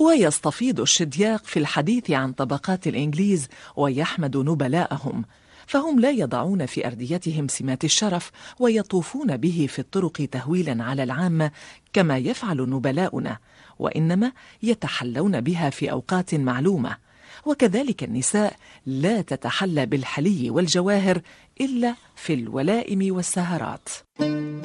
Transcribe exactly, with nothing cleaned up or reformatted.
ويستفيض الشدياق في الحديث عن طبقات الإنجليز ويحمد نبلاءهم، فهم لا يضعون في أرديتهم سمات الشرف ويطوفون به في الطرق تهويلا على العامة كما يفعل نبلاؤنا، وإنما يتحلون بها في أوقات معلومة. وكذلك النساء لا تتحلى بالحلي والجواهر إلا في الولائم والسهرات.